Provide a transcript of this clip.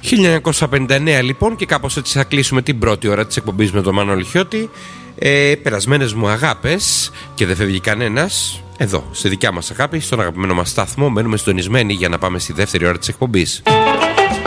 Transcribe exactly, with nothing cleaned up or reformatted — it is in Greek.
χίλια εννιακόσια πενήντα εννέα λοιπόν, και κάπως έτσι θα κλείσουμε την πρώτη ώρα της εκπομπής με τον Μανώλη Χιώτη. ε, Περασμένες μου αγάπες, και δεν φεύγει κανένας. Εδώ, στη δικιά μας αγάπη, στον αγαπημένο μας σταθμό, μένουμε συντονισμένοι για να πάμε στη δεύτερη ώρα της εκπομπής.